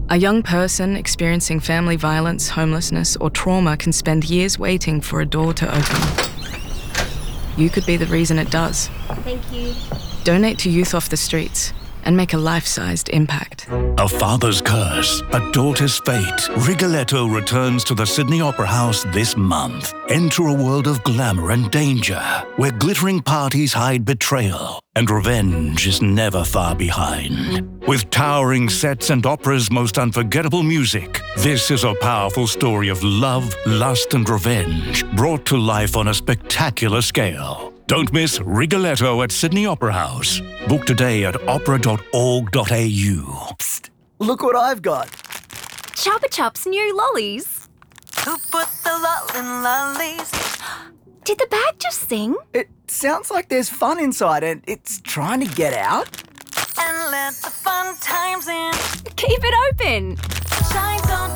A young person experiencing family violence, homelessness, or trauma can spend years waiting for a door to open. You could be the reason it does. Thank you. Donate to Youth Off the Streets and make a life-sized impact. A father's curse, a daughter's fate. Rigoletto returns to the Sydney Opera House this month. Enter a world of glamour and danger, where glittering parties hide betrayal, and revenge is never far behind. With towering sets and opera's most unforgettable music, this is a powerful story of love, lust, and revenge, brought to life on a spectacular scale. Don't miss Rigoletto at Sydney Opera House. Book today at opera.org.au. Psst, look what I've got. Chupa Chups new lollies. Who put the lull in lollies? Did the bag just sing? It sounds like there's fun inside and it's trying to get out. And let the fun times in. Keep it open. Shines on